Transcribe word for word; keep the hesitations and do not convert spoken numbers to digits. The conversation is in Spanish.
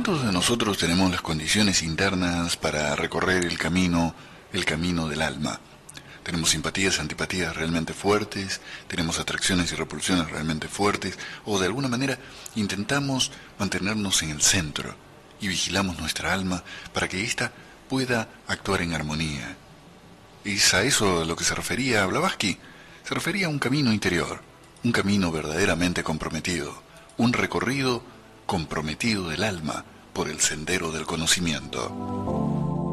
¿Cuántos de nosotros tenemos las condiciones internas para recorrer el camino, el camino del alma? Tenemos simpatías, antipatías realmente fuertes, tenemos atracciones y repulsiones realmente fuertes, o de alguna manera intentamos mantenernos en el centro y vigilamos nuestra alma para que ésta pueda actuar en armonía. ¿Es a eso a lo que se refería Blavatsky? Se refería a un camino interior, un camino verdaderamente comprometido, un recorrido comprometido del alma por el sendero del conocimiento.